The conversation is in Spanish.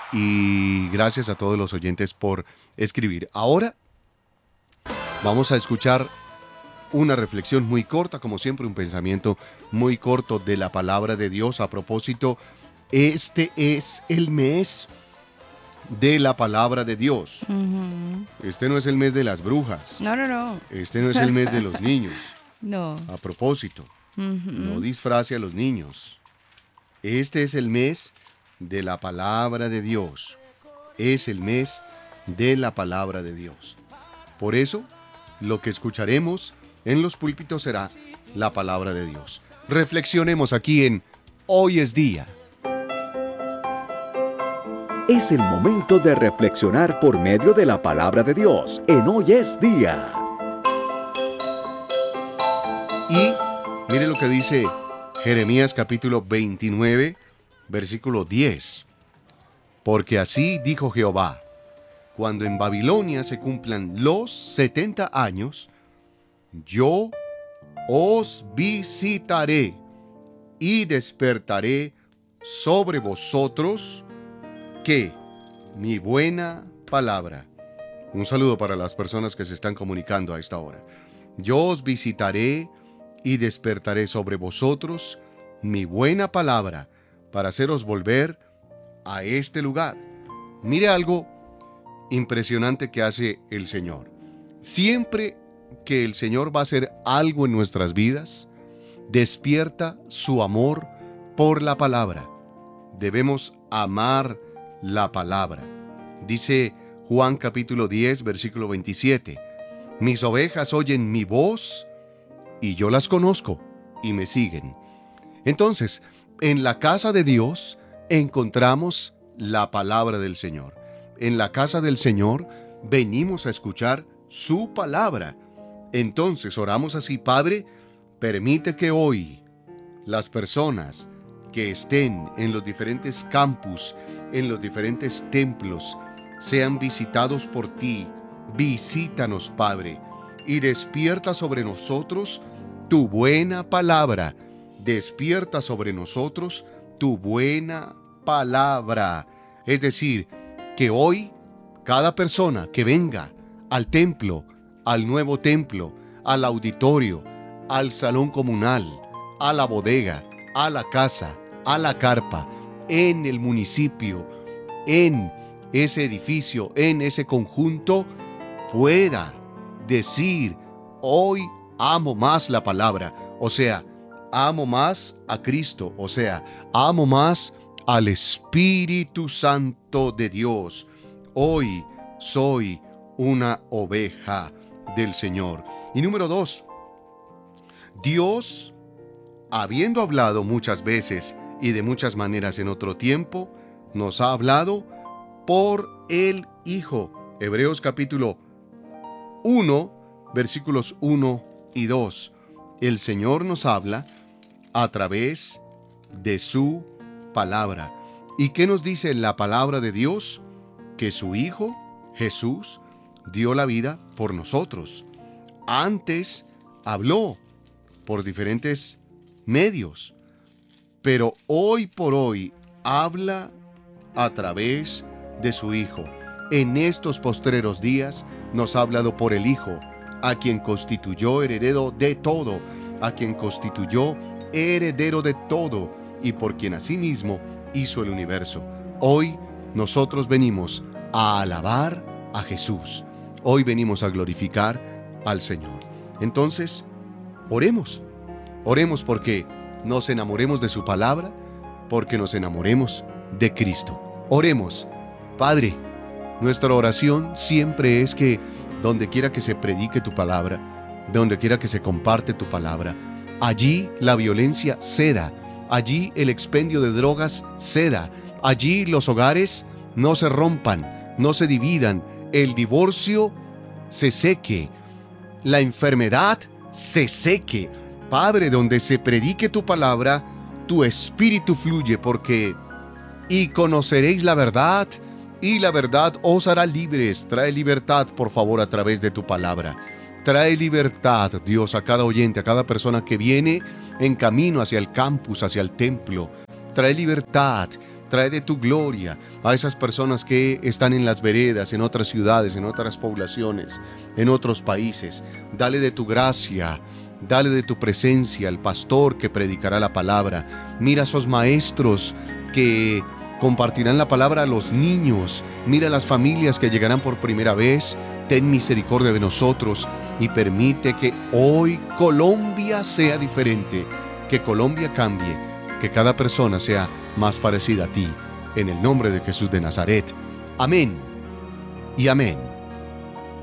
Y gracias a todos los oyentes por escribir. Ahora vamos a escuchar una reflexión muy corta, como siempre, un pensamiento muy corto de la palabra de Dios. A propósito, este es el mes de la palabra de Dios. Este no es el mes de las brujas. No. Este no es el mes de los niños. No. A propósito, no disfrace a los niños. Este es el mes de la palabra de Dios. Es el mes de la palabra de Dios. Por eso, lo que escucharemos en los púlpitos será la palabra de Dios. Reflexionemos aquí en Hoy es Día. Es el momento de reflexionar por medio de la palabra de Dios en Hoy es Día. Y mire lo que dice Jeremías capítulo 29, versículo 10. Porque así dijo Jehová, cuando en Babilonia se cumplan los 70 años, yo os visitaré y despertaré sobre vosotros que mi buena palabra. Un saludo para las personas que se están comunicando a esta hora. Yo os visitaré y despertaré sobre vosotros mi buena palabra para haceros volver a este lugar. Mire algo impresionante que hace el Señor. Siempre que el Señor va a hacer algo en nuestras vidas, despierta su amor por la palabra. Debemos amar la palabra. Dice Juan capítulo 10, versículo 27. Mis ovejas oyen mi voz y yo las conozco y me siguen. Entonces, en la casa de Dios encontramos la palabra del Señor. En la casa del Señor venimos a escuchar su palabra. Entonces oramos así: Padre, permite que hoy las personas que estén en los diferentes campus, en los diferentes templos, sean visitados por ti. Visítanos, Padre, y despierta sobre nosotros tu buena palabra. Despierta sobre nosotros tu buena palabra. Es decir, que hoy cada persona que venga al templo, al nuevo templo, al auditorio, al salón comunal, a la bodega, a la casa, a la carpa, en el municipio, en ese edificio, en ese conjunto, pueda decir: hoy amo más la palabra, o sea, amo más a Cristo, o sea, amo más al Espíritu Santo de Dios. Hoy soy una oveja del Señor. Y número 2, Dios, habiendo hablado muchas veces y de muchas maneras en otro tiempo, nos ha hablado por el Hijo. Hebreos capítulo 1, versículos 1 y 2. El Señor nos habla a través de su palabra. ¿Y qué nos dice la palabra de Dios? Que su Hijo, Jesús, dio la vida por nosotros. Antes habló por diferentes medios, pero hoy por hoy habla a través de su Hijo. En estos postreros días nos ha hablado por el Hijo, a quien constituyó heredero de todo, a quien constituyó heredero de todo, y por quien asimismo hizo el universo. Hoy nosotros venimos a alabar a Jesús. Hoy venimos a glorificar al Señor. Entonces, oremos. Oremos porque nos enamoremos de su palabra, porque nos enamoremos de Cristo. Oremos. Padre, nuestra oración siempre es que donde quiera que se predique tu palabra, donde quiera que se comparte tu palabra, allí la violencia ceda, allí el expendio de drogas ceda, allí los hogares no se rompan, no se dividan, el divorcio se seque, la enfermedad se seque. Padre, donde se predique tu palabra, tu espíritu fluye, porque y conoceréis la verdad, y la verdad os hará libres. Trae libertad, por favor, a través de tu palabra. Trae libertad, Dios, a cada oyente, a cada persona que viene en camino hacia el campus, hacia el templo. Trae libertad Trae de tu gloria a esas personas que están en las veredas, en otras ciudades, en otras poblaciones, en otros países. Dale de tu gracia, dale de tu presencia al pastor que predicará la palabra. Mira a esos maestros que compartirán la palabra a los niños. Mira a las familias que llegarán por primera vez. Ten misericordia de nosotros y permite que hoy Colombia sea diferente, que Colombia cambie, que cada persona sea más parecida a ti. En el nombre de Jesús de Nazaret. Amén y amén.